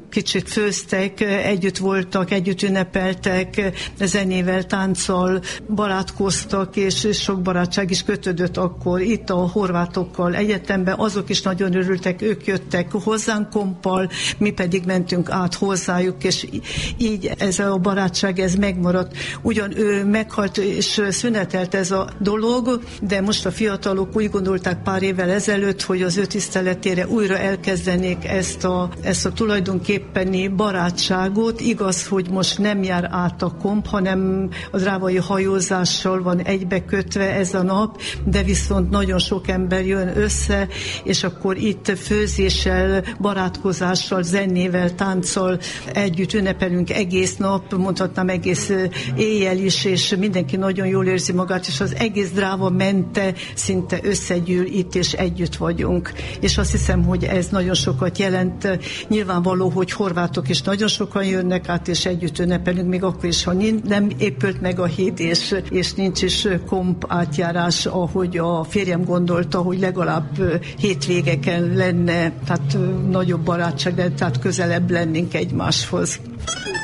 kicsit főztek, együtt voltak, együtt ünnepeltek, zenével, tánccal barátkoztak, és sok barátság is kötődött akkor itt a horvátokkal egyetemben. Azok is nagyon örültek, ők jöttek hozzánk kompal, mi pedig mentünk át hozzájuk, és így ez a barátság, ez megmaradt. Ugyan ő meghalt, és szünetelt ez a dolog, de most a fiatalok úgy gondolták pár évvel ezelőtt, hogy az ő tiszteletére újra elkezdenék ezt a tulajdonképpeni barátságot. Igaz, hogy most nem jár át a komp, hanem a drávai hajózással van egybekötve ez a nap, de viszont nagyon sok ember jön össze, és akkor itt főzéssel, barátkozással, zenével, tánccal együtt ünnepelünk egész nap, mondhatnám egész éjjel is, és mindenki nagyon jól érzi magát, és az egész Dráva mente szinte összegyűl itt, és együtt vagyunk. És azt hiszem, hogy ez nagyon sokat jelent. Nyilvánvaló, hogy horvátok is nagyon sokan jönnek át, és együtt ünnepelünk, még akkor is, ha nem épült meg a híd, és nincs is komp átjárás, ahogy a férjem gondolta, hogy legalább hétvégeken lenne, tehát nagyobb barátság, tehát közelebb lennénk egymáshoz.